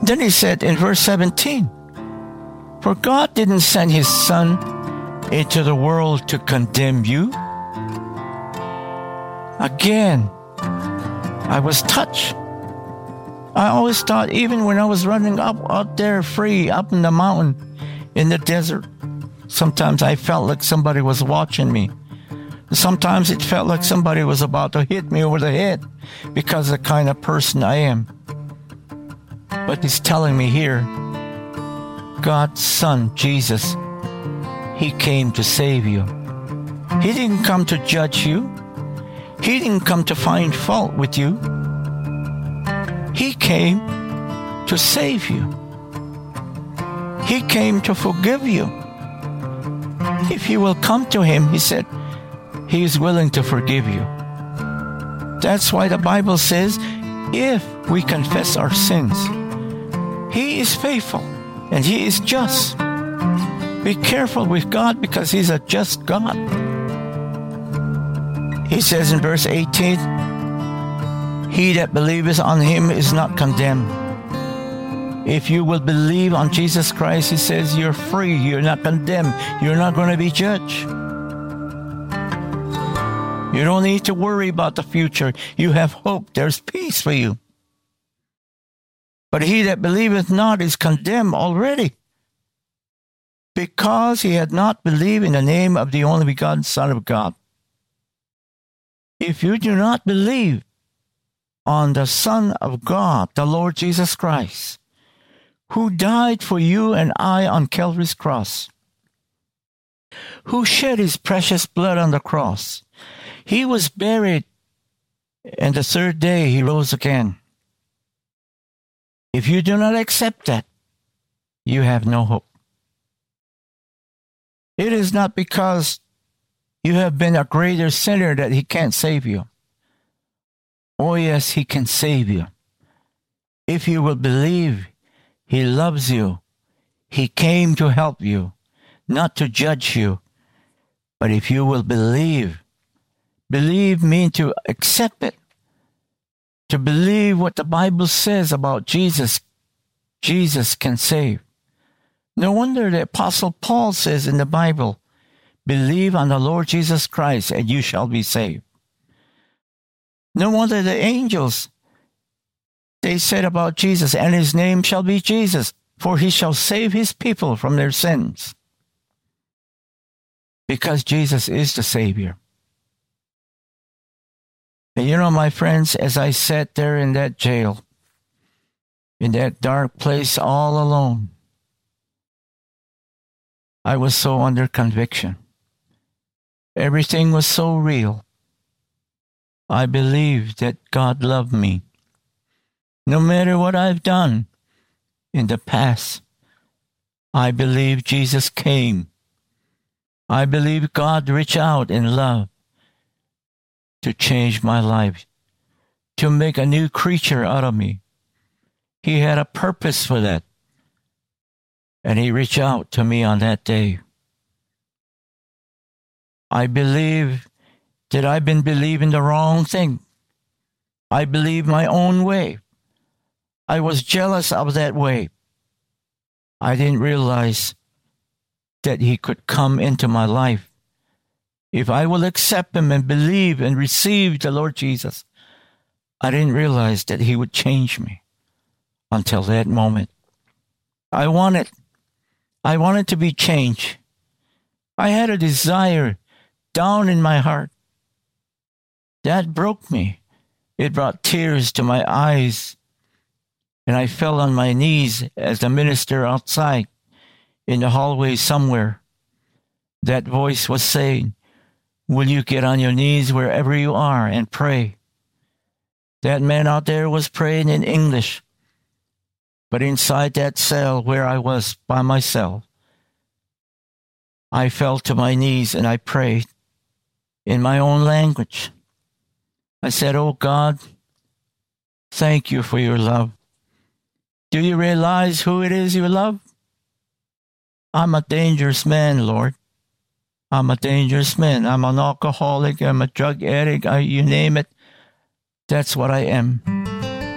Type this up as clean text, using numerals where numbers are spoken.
Then he said in verse 17, "For God didn't send his Son into the world to condemn you." Again, I was touched. I always thought, even when I was running up out there free, up in the mountain, in the desert, sometimes I felt like somebody was watching me. Sometimes it felt like somebody was about to hit me over the head because of the kind of person I am. But he's telling me here, God's Son, Jesus, he came to save you. He didn't come to judge you. He didn't come to find fault with you. He came to save you. He came to forgive you. If you will come to him, he said, he is willing to forgive you. That's why the Bible says, if we confess our sins, he is faithful and he is just. Be careful with God because he's a just God. He says in verse 18, "He that believeth on him is not condemned." If you will believe on Jesus Christ, he says you're free, you're not condemned, you're not going to be judged. You don't need to worry about the future. You have hope. There's peace for you. But he that believeth not is condemned already, because he had not believed in the name of the only begotten Son of God. If you do not believe on the Son of God, the Lord Jesus Christ, who died for you and I on Calvary's cross, who shed his precious blood on the cross, he was buried, and the third day he rose again. If you do not accept that, you have no hope. It is not because you have been a greater sinner that he can't save you. Oh yes, he can save you. If you will believe he loves you, he came to help you, not to judge you. But if you will believe means to accept it, to believe what the Bible says about Jesus. Jesus can save. No wonder the Apostle Paul says in the Bible, "Believe on the Lord Jesus Christ and you shall be saved." No wonder the angels, they said about Jesus, "And his name shall be Jesus, for he shall save his people from their sins." Because Jesus is the Savior. And you know, my friends, as I sat there in that jail, in that dark place all alone, I was so under conviction. Everything was so real. I believed that God loved me. No matter what I've done in the past, I believe Jesus came. I believe God reached out in love to change my life, to make a new creature out of me. He had a purpose for that. And he reached out to me on that day. I believe that I've been believing the wrong thing. I believed my own way. I was jealous of that way. I didn't realize that he could come into my life. If I will accept him and believe and receive the Lord Jesus, I didn't realize that he would change me until that moment. I wanted to be changed. I had a desire down in my heart. That broke me. It brought tears to my eyes. And I fell on my knees as the minister outside in the hallway somewhere. That voice was saying, "Will you get on your knees wherever you are and pray?" That man out there was praying in English. But inside that cell where I was by myself, I fell to my knees and I prayed in my own language. I said, "Oh God, thank you for your love. Do you realize who it is you love? I'm a dangerous man, Lord. I'm a dangerous man. I'm an alcoholic. I'm a drug addict. You name it. That's what I am.